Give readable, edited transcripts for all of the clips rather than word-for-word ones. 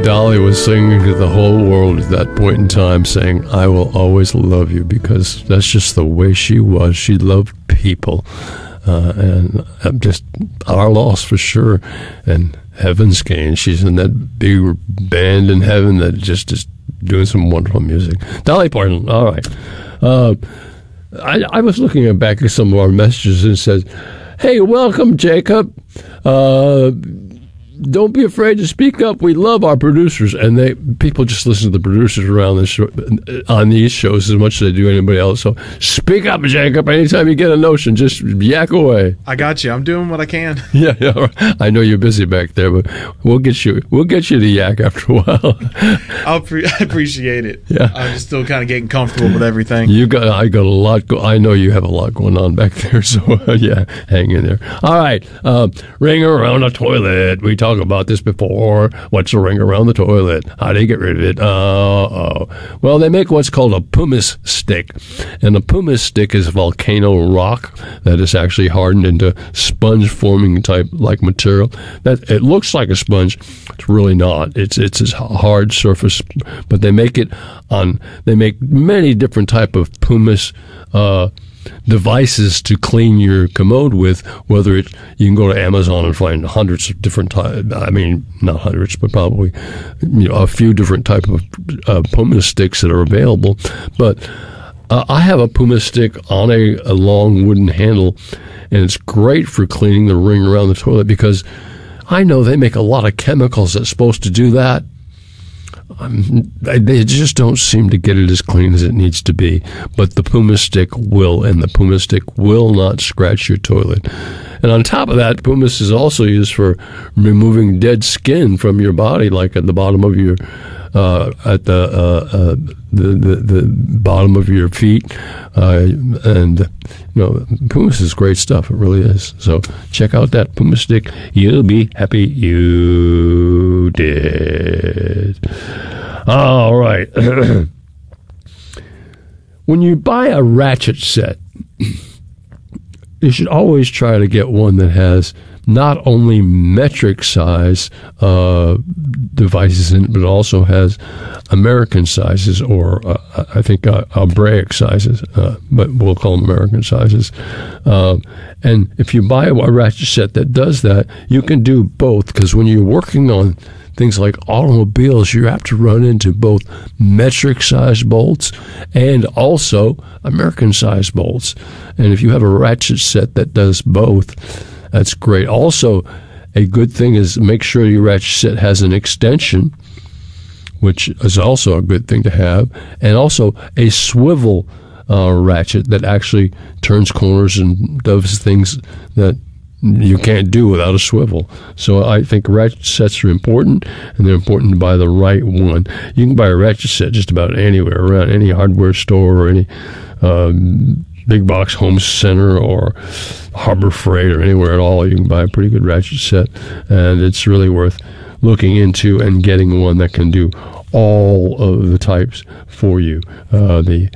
Dolly was singing to the whole world at that point in time, saying, I will always love you, because that's just the way she was. She loved people. And just our loss for sure. And Heaven's Gain. She's in that big band in heaven that just is doing some wonderful music. Dolly Parton. All right. I was looking back at some of our messages and it says, hey, welcome, Jacob. Don't be afraid to speak up. We love our producers, and people just listen to the producers around this show, on these shows as much as they do anybody else. So speak up, Jacob. Anytime you get a notion, just yak away. I got you. I'm doing what I can. Yeah. I know you're busy back there, but we'll get you to yak after a while. I appreciate it. Yeah. I'm just still kind of getting comfortable with everything. I got a lot. I know you have a lot going on back there, so yeah, hang in there. All right, ring around the toilet. We talked about this before. What's a ring around the toilet? How do you get rid of it? Well, they make what's called a pumice stick, and a pumice stick is volcano rock that is actually hardened into sponge-forming type like material. That it looks like a sponge. It's really not. It's a hard surface, but they make it on. They make many different type of pumice devices to clean your commode with. Whether you can go to Amazon and find hundreds of different types. I mean, not hundreds, but probably a few different type of pumice sticks that are available. But I have a pumice stick on a long wooden handle, and it's great for cleaning the ring around the toilet, because I know they make a lot of chemicals that's supposed to do that. They just don't seem to get it as clean as it needs to be. But the pumice stick will, and the pumice stick will not scratch your toilet. And on top of that, pumice is also used for removing dead skin from your body, like at the bottom of your the bottom of your feet, and pumice is great stuff. It really is. So check out that pumice stick. You'll be happy you did. All right. When you buy a ratchet set, you should always try to get one that has not only metric size devices in it, but also has American sizes, or I think Algebraic sizes, but we'll call them American sizes. And if you buy a ratchet set that does that, you can do both, because when you're working on things like automobiles, you have to run into both metric size bolts and also American size bolts. And if you have a ratchet set that does both, that's great. Also, a good thing is make sure your ratchet set has an extension, which is also a good thing to have, and also a swivel ratchet that actually turns corners and does things that you can't do without a swivel. So I think ratchet sets are important, and they're important to buy the right one. You can buy a ratchet set just about anywhere, around any hardware store or any big box home center or Harbor Freight or anywhere at all. You can buy a pretty good ratchet set, and it's really worth looking into and getting one that can do all of the types for you. The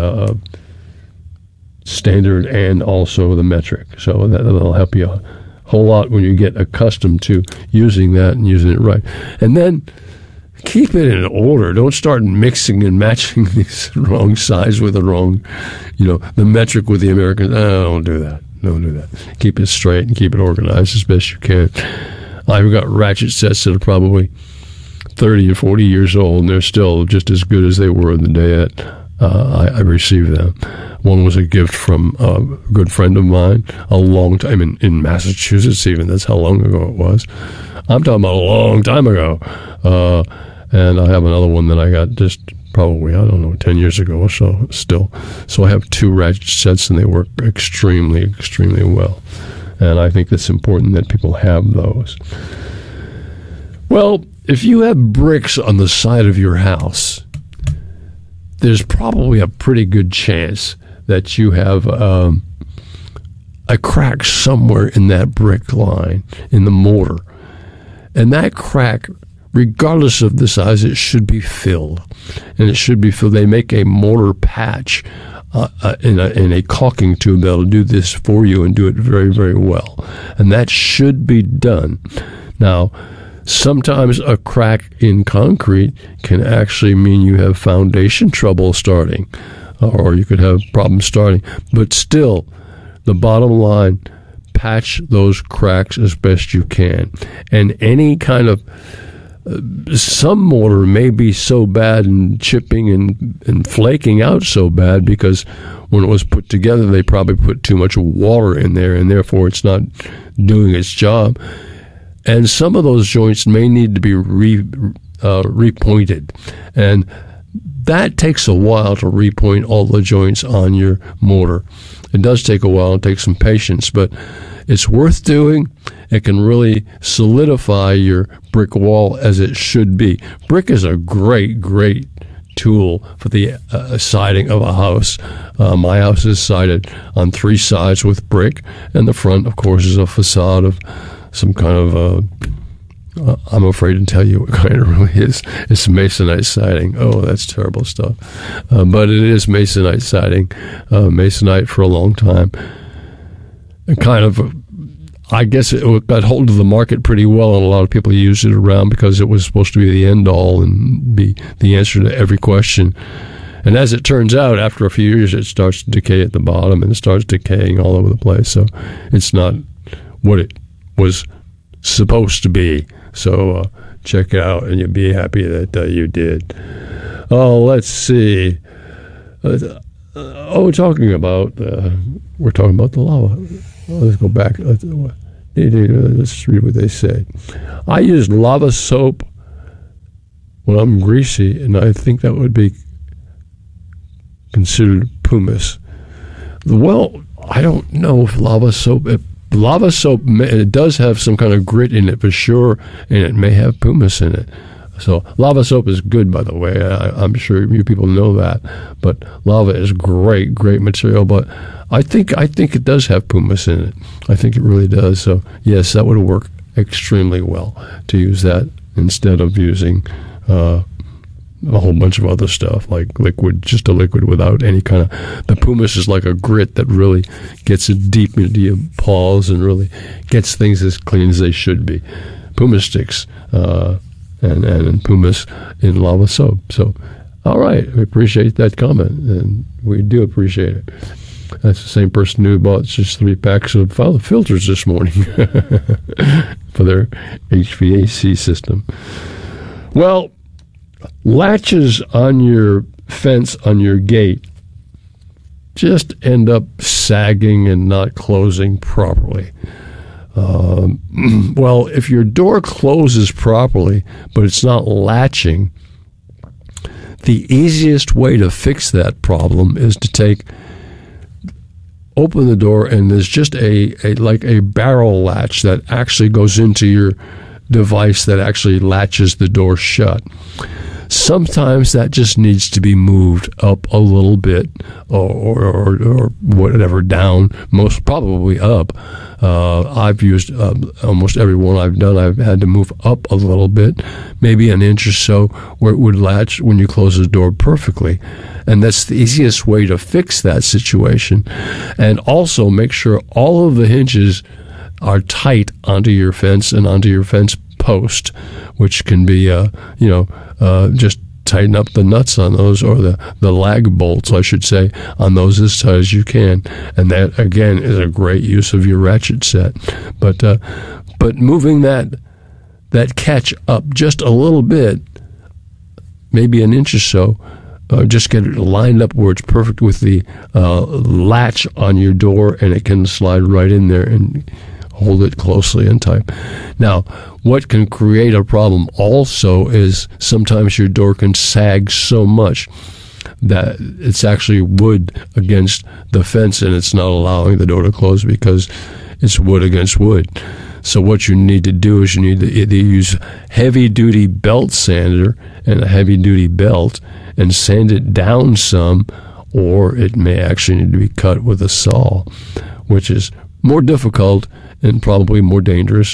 standard and also the metric. So that'll help you a whole lot when you get accustomed to using that and using it right. And then keep it in order. Don't start mixing and matching these wrong size with the wrong, the metric with the American. Don't do that. Don't do that. Keep it straight and keep it organized as best you can. I've got ratchet sets that are probably 30 and 40 years old, and they're still just as good as they were the day that I received them. One was a gift from a good friend of mine a long time in Massachusetts, even. That's how long ago it was. I'm talking about a long time ago. And I have another one that I got just probably, 10 years ago or so still. So I have two ratchet sets, and they work extremely, extremely well. And I think it's important that people have those. Well, if you have bricks on the side of your house, there's probably a pretty good chance that you have a crack somewhere in that brick line, in the mortar. And that crack, regardless of the size, it should be filled. And it should be filled. They make a mortar patch in a caulking tube that'll do this for you and do it very, very well. And that should be done. Now, Sometimes a crack in concrete can actually mean you have foundation trouble starting, or you could have problems starting. But still, the bottom line, patch those cracks as best you can. And any kind of some mortar may be so bad and chipping and flaking out so bad because when it was put together, they probably put too much water in there, and therefore it's not doing its job. And some of those joints may need to be repointed. And that takes a while to repoint all the joints on your mortar. It does take a while. It takes some patience, but it's worth doing. It can really solidify your brick wall as it should be. Brick is a great, great tool for the siding of a house. My house is sided on 3 sides with brick, and the front, of course, is a facade of some kind of, I'm afraid to tell you what kind it really is. It's masonite siding. Oh, that's terrible stuff. But it is masonite siding. Masonite for a long time. And kind of, I guess it got hold of the market pretty well, and a lot of people used it around because it was supposed to be the end all and be the answer to every question. And as it turns out, after a few years, it starts to decay at the bottom, and it starts decaying all over the place. So it's not what it was supposed to be. So check it out, and you'll be happy that you did. Oh, let's see. We're talking about the lava. Let's go back. Let's read what they say. I use lava soap when I'm greasy, and I think that would be considered pumice. Well, I don't know if lava soap, it does have some kind of grit in it for sure, and it may have pumice in it. So lava soap is good, by the way. I'm sure you people know that. But lava is great, great material. But I think it does have pumice in it. I think it really does. So yes, that would work extremely well to use that instead of using a whole bunch of other stuff like liquid, just a liquid without any kind of. The pumice is like a grit that really gets it deep into your paws and really gets things as clean as they should be. Pumice sticks. And pumice in lava soap. So, all right, we appreciate that comment, and we do appreciate it. That's the same person who bought just 3 packs of filters this morning for their HVAC system. Well, latches on your fence, on your gate, just end up sagging and not closing properly. Well, if your door closes properly, but it's not latching, the easiest way to fix that problem is to open the door, and there's just a barrel latch that actually goes into your device that actually latches the door shut. Sometimes that just needs to be moved up a little bit, or whatever, down, most probably up. I've used almost every one I've done. I've had to move up a little bit, maybe an inch or so, where it would latch when you close the door perfectly. And that's the easiest way to fix that situation. And also make sure all of the hinges are tight onto your fence and onto your fence post, which can be, just tighten up the nuts on those, or the lag bolts, I should say, on those as tight as you can. And that, again, is a great use of your ratchet set. But moving that catch up just a little bit, maybe an inch or so, just get it lined up where it's perfect with the latch on your door, and it can slide right in there and hold it closely and tight. Now, what can create a problem also is sometimes your door can sag so much that it's actually wood against the fence, and it's not allowing the door to close because it's wood against wood. So what you need to do is you need to either use heavy-duty belt sander and a heavy-duty belt and sand it down some, or it may actually need to be cut with a saw, which is more difficult and probably more dangerous.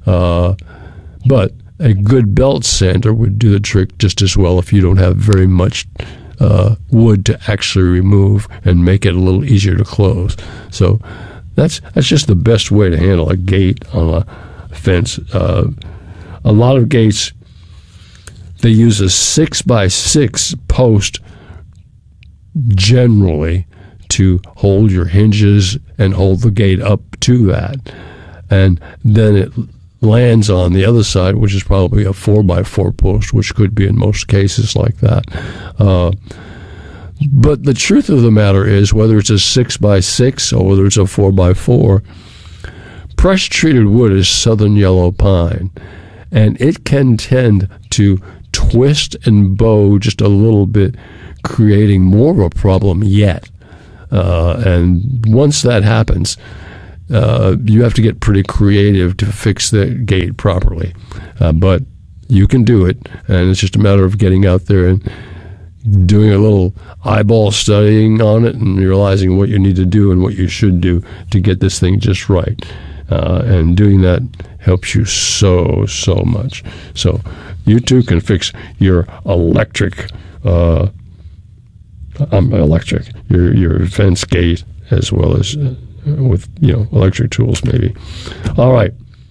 But a good belt sander would do the trick just as well if you don't have very much wood to actually remove and make it a little easier to close. So that's just the best way to handle a gate on a fence. a lot of gates, they use a 6x6 post generally to hold your hinges and hold the gate up to that. And then it lands on the other side, which is probably a 4x4 post, which could be in most cases like that. But the truth of the matter is, whether it's a 6x6 or whether it's a 4x4, pressure-treated wood is southern yellow pine, and it can tend to twist and bow just a little bit, creating more of a problem yet. And once that happens, you have to get pretty creative to fix the gate properly. But you can do it, and it's just a matter of getting out there and doing a little eyeball studying on it and realizing what you need to do and what you should do to get this thing just right. And doing that helps you so much. So you too can fix your electric, your fence gate as well as with electric tools maybe. All right.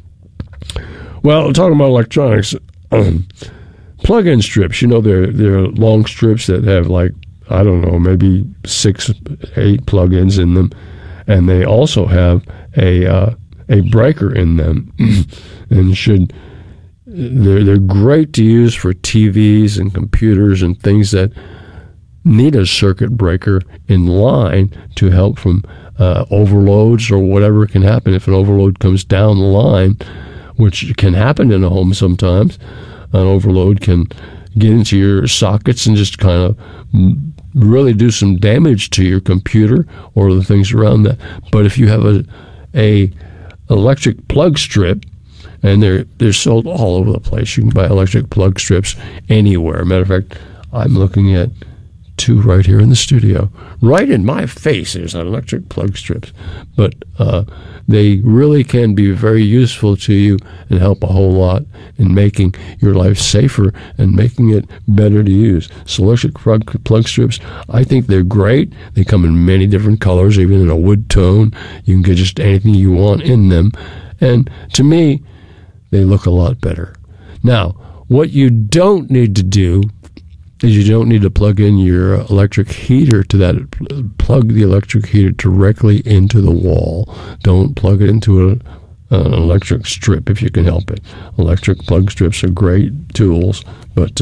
Well, talking about electronics, plug-in strips. They're long strips that have maybe 6-8 plug-ins in them, and they also have a breaker in them, and they're great to use for TVs and computers and things that need a circuit breaker in line to help from overloads or whatever can happen. If an overload comes down the line, which can happen in a home sometimes, an overload can get into your sockets and just kind of really do some damage to your computer or the things around that. But if you have a electric plug strip, and they're sold all over the place. You can buy electric plug strips anywhere. Matter of fact, I'm looking at 2 right here in the studio. Right in my face, there's an electric plug strips. But they really can be very useful to you and help a whole lot in making your life safer and making it better to use. So electric plug strips, I think they're great. They come in many different colors, even in a wood tone. You can get just anything you want in them. And to me, they look a lot better. Now, what you don't need to do is you don't need to plug in your electric heater to that. Plug the electric heater directly into the wall. Don't plug it into an electric strip if you can help it. Electric plug strips are great tools, but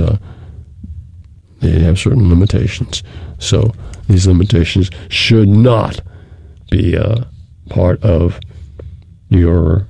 they have certain limitations. So these limitations should not be part of your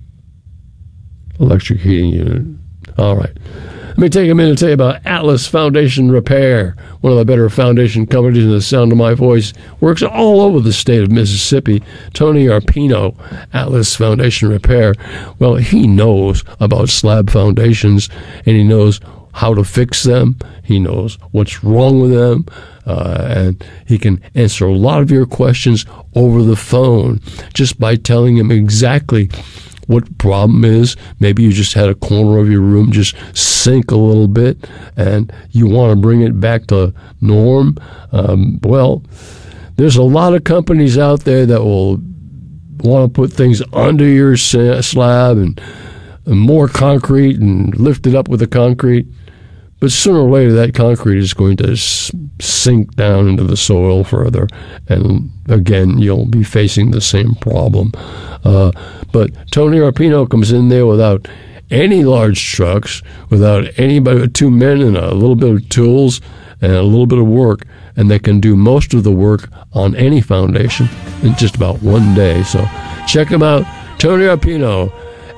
electric heating unit. All right. Let me take a minute to tell you about Atlas Foundation Repair, one of the better foundation companies in the sound of my voice. Works all over the state of Mississippi. Tony Arpino, Atlas Foundation Repair. Well, he knows about slab foundations, and he knows how to fix them. He knows what's wrong with them, and he can answer a lot of your questions over the phone just by telling him exactly what the problem is. Maybe you just had a corner of your room just sink a little bit and you want to bring it back to norm. Well, there's a lot of companies out there that will want to put things under your slab and more concrete and lift it up with the concrete. But sooner or later, that concrete is going to sink down into the soil further. And again, you'll be facing the same problem. But Tony Arpino comes in there without any large trucks, without anybody, 2 men and a little bit of tools and a little bit of work. And they can do most of the work on any foundation in just about one day. So check him out. Tony Arpino,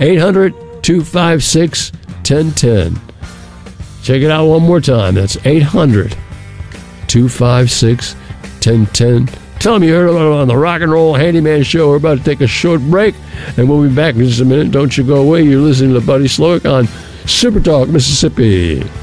800-256-1010. Check it out one more time. That's 800-256-1010. Tell them you heard about it on the Rock and Roll Handyman Show. We're about to take a short break, and we'll be back in just a minute. Don't you go away. You're listening to Buddy Slowick on Super Talk, Mississippi.